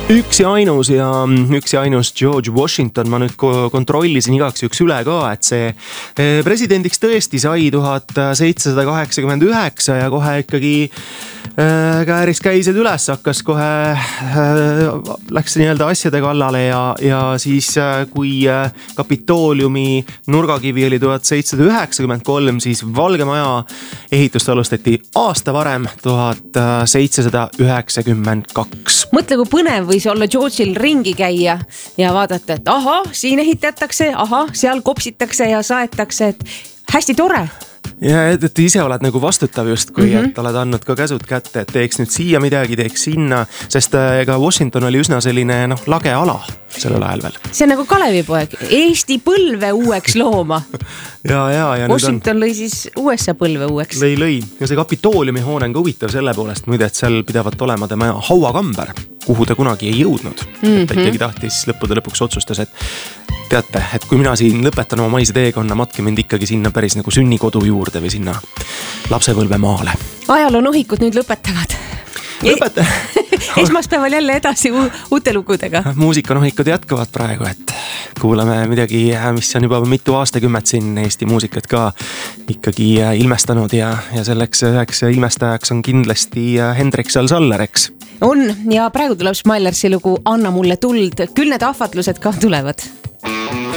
Üks ja ainus George Washington, ma nüüd kontrollisin igaks juhuks üle ka, et see presidendiks tõesti sai 1789 ja kohe ikkagi kääris käised üles, hakkas kohe, läks nii-öelda asjade kallale ja siis kui Kapitooliumi nurgakivi oli 1793, siis Valge Maja ehitust alustati aasta varem, 1792. Mõtle, kui põnev võis olla George'il ringi käia ja vaadata, et siin ehitatakse, seal kopsitakse ja saetakse, et hästi tore. Ja et ise oled nagu vastutav justkui, et oled andnud ka käsud kätte, et teeks nüüd siia midagi, teeks sinna, sest ega Washington oli üsna selline lage ala sellel ajal veel. See on nagu Kalevipoeg, Eesti põlve uueks looma. Ja Washington lõi siis USA põlve uueks. Lõi. Ja see Kapitooliumi hoone on ka huvitav selle poolest, muide, et seal pidavat olema tema hauakamber, kuhu ta kunagi ei jõudnud. Ta ikkagi tahtis lõppude lõpuks otsustas, et teate, et kui mina siin lõpetan oma maise teekonna, matke mind ikkagi sinna päris nagu sünnikodu juurde või sinna lapsepõlve maale. Ajaloonohikud nüüd lõpetavad. Esmaspäeval jälle edasi uute lugudega. Muusikanohikud jätkavad praegu, et kuulame midagi, mis on juba mitu aastakümmet siin Eesti muusikat ka ikkagi ilmestanud ja selleks üheks ilmestajaks on kindlasti Hendrik Salsaller, eks? On, ja praegu tuleb Smilersi lugu Anna mulle tuld, küll need ahvatlused ka tulevad.